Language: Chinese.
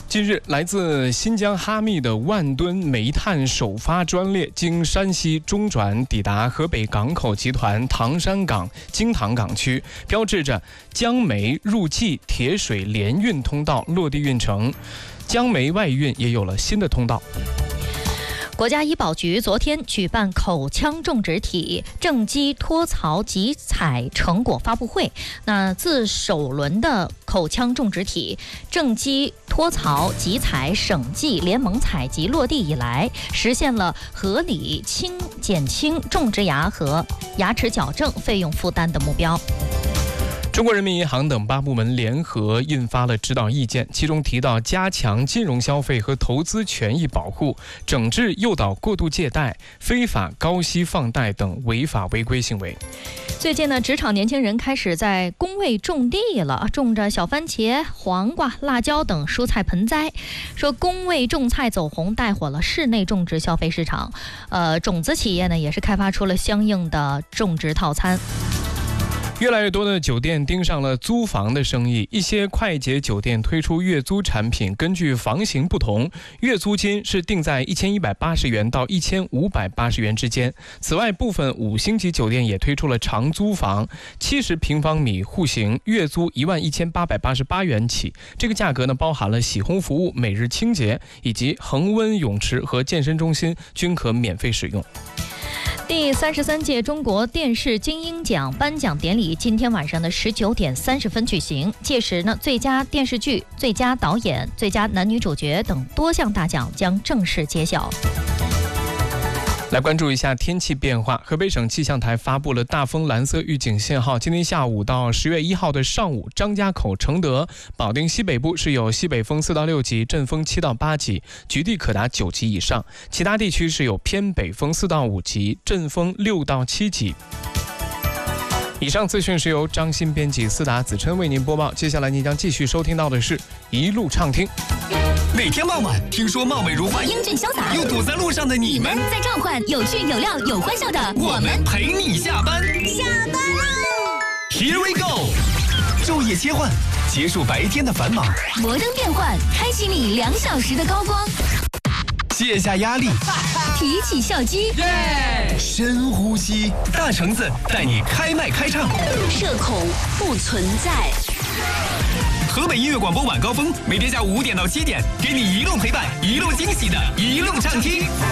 近日，来自新疆哈密的万吨煤炭首发专列经山西中转抵达河北港口集团唐山港金塘港区，标志着江煤入冀铁水联运通道落地运成，江煤外运也有了新的通道。 国家医保局昨天举办口腔种植体正畸脱槽集采成果发布会。那自首轮的口腔种植体正畸脱槽集采省际联盟采集落地以来，实现了合理减轻种植牙和牙齿矫正费用负担的目标。 中国人民银行等8部门联合印发了指导意见，其中提到加强金融消费和投资权益保护，整治诱导过度借贷、非法高息放贷等违法违规行为。 最近呢，职场年轻人开始在工位种地了，种着小番茄、黄瓜、辣椒等蔬菜盆栽。说工位种菜走红，带火了室内种植消费市场。种子企业呢也是开发出了相应的种植套餐。 越来越多的酒店盯上了租房的生意，一些快捷酒店推出月租产品，根据房型不同，月租金是定在1180元到1580元之间。此外，部分5星级酒店也推出了长租房，70平方米户型，月租11888元起。这个价格呢，包含了洗烘服务、每日清洁以及恒温泳池和健身中心均可免费使用。 第33届中国电视金鹰奖颁奖典礼今天晚上的19点30分举行，届时呢，最佳电视剧、最佳导演、最佳男女主角等多项大奖将正式揭晓。 来关注一下天气变化。河北省气象台发布了大风蓝色预警信号，今天下午到10月1号的上午，张家口、承德、保定西北部是有西北风4到6级，阵风7到8级，局地可达9级以上；其他地区是有偏北风4到5级，阵风6到7级。以上资讯是由张鑫编辑，思达、子琛为您播报。接下来您将继续收听到的是一路畅听。 每天傍晚，听说貌美如花、 英俊潇洒又堵在路上的你们， 在召唤有趣有料有欢笑的我们陪你下班。 下班喽 Here we go， 昼夜切换，结束白天的繁忙， 摩登变换，开启你2小时的高光， 卸下压力， 提起笑肌， 深呼吸，大橙子带你开麦开唱， 社恐不存在。 河北音乐广播晚高峰，每天下午5点到7点，给你一路陪伴，一路惊喜的一路畅听。